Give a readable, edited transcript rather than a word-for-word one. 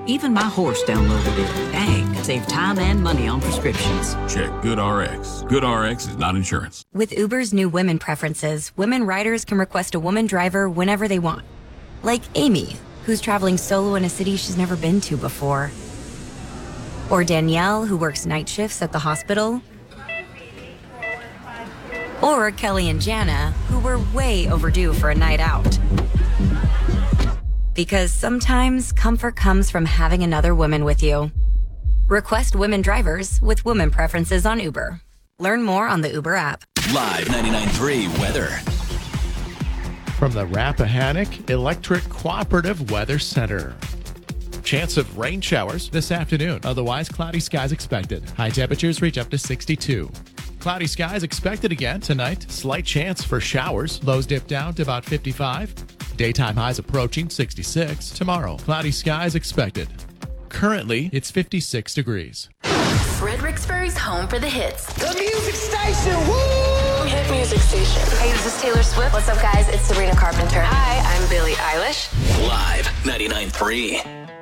Even my horse downloaded it. Dang, save time and money on prescriptions. Check GoodRx. GoodRx is not insurance. With Uber's new women preferences, women riders can request a woman driver whenever they want. Like Amy, who's traveling solo in a city she's never been to before. Or Danielle, who works night shifts at the hospital. Or Kelly and Jana, who were way overdue for a night out. Because sometimes comfort comes from having another woman with you. Request women drivers with women preferences on Uber. Learn more on the Uber app. Live 99.3 weather. From the Rappahannock Electric Cooperative Weather Center. Chance of rain showers this afternoon. Otherwise, cloudy skies expected. High temperatures reach up to 62. Cloudy skies expected again tonight. Slight chance for showers. Lows dip down to about 55. Daytime highs approaching 66. Tomorrow, cloudy skies expected. Currently, it's 56 degrees. Fredericksburg's home for the hits. The music station, woo! Hit music station. Hey, this is Taylor Swift. What's up, guys? It's Sabrina Carpenter. Hi, I'm Billie Eilish. Live 99.3.